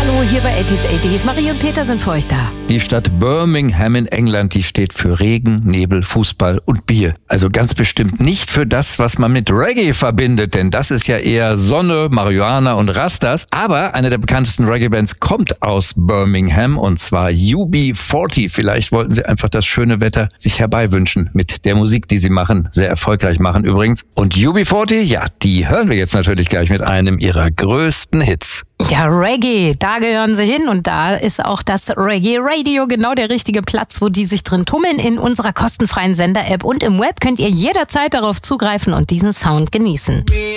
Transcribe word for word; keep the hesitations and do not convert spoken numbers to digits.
Hallo, hier bei achtzig achtzig. Marie und Peter sind für euch da. Die Stadt Birmingham in England, die steht für Regen, Nebel, Fußball und Bier. Also ganz bestimmt nicht für das, was man mit Reggae verbindet, denn das ist ja eher Sonne, Marihuana und Rastas. Aber eine der bekanntesten Reggae-Bands kommt aus Birmingham, und zwar U B vierzig. Vielleicht wollten sie einfach das schöne Wetter sich herbeiwünschen mit der Musik, die sie machen. Sehr erfolgreich machen übrigens. Und U B vierzig, ja, die hören wir jetzt natürlich gleich mit einem ihrer größten Hits. Ja, Reggae, da gehören sie hin, und da ist auch das Reggae Radio genau der richtige Platz, wo die sich drin tummeln. In unserer kostenfreien Sender-App und im Web könnt ihr jederzeit darauf zugreifen und diesen Sound genießen.